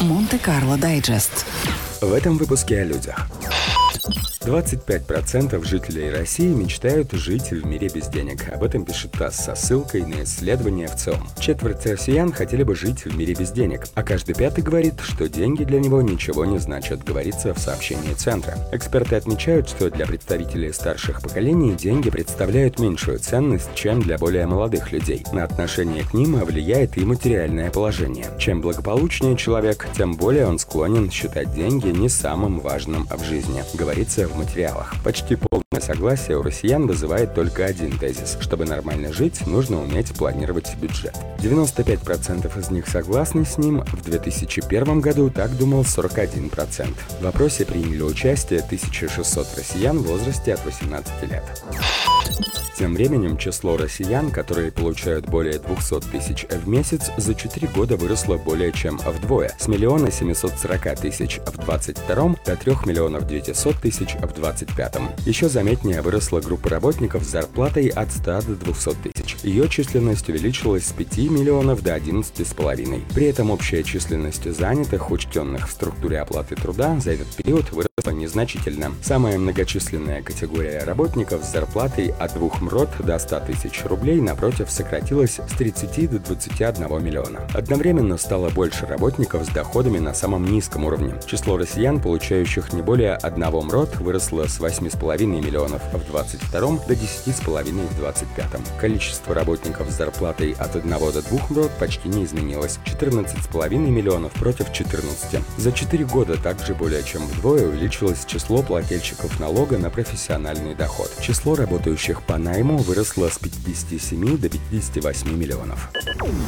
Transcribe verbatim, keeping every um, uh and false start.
Монте-Карло Дайджест. В этом выпуске о людях. двадцать пять процентов жителей России мечтают жить в мире без денег. Об этом пишет ТАСС со ссылкой на исследование в ЦИОМ. Четверть россиян хотели бы жить в мире без денег, а каждый пятый говорит, что деньги для него ничего не значат, говорится в сообщении Центра. Эксперты отмечают, что для представителей старших поколений деньги представляют меньшую ценность, чем для более молодых людей. На отношение к ним влияет и материальное положение. Чем благополучнее человек, тем более он склонен считать деньги не самым важным в жизни, говорится в материалах. Почти полное согласие у россиян вызывает только один тезис. Чтобы нормально жить, нужно уметь планировать бюджет. девяносто пять процентов из них согласны с ним, в две тысячи первом году так думал сорок один процент. В опросе приняли участие тысяча шестьсот россиян в возрасте от восемнадцати лет. Тем временем число россиян, которые получают более двухсот тысяч в месяц, за четыре года выросло более чем вдвое, с миллиона семисот сорока тысяч в двадцать втором до трех миллионов девятисот тысяч в двадцать пятом. Еще заметнее выросла группа работников с зарплатой от ста до двухсот тысяч. Ее численность увеличилась с пяти миллионов до одиннадцати с половиной. При этом общая численность занятых, учтенных в структуре оплаты труда, за этот период выросла незначительно. Самая многочисленная категория работников с зарплатой от двух МРОТ до ста тысяч рублей, напротив, сократилась с тридцати до двадцати одного миллиона. Одновременно стало больше работников с доходами на самом низком уровне. Число россиян, получающих не более одного МРОТ, выросло с восьми с половиной миллионов в двадцать втором до десяти с половиной в двадцать пятом. Количество работников с зарплатой от одного до двух МРОТ почти не изменилось – четырнадцать с половиной миллионов против четырнадцати. За четыре года также более чем вдвое увеличилось число плательщиков налога на профессиональный доход. Число работающих по найму выросло с пятидесяти семи до пятидесяти восьми миллионов.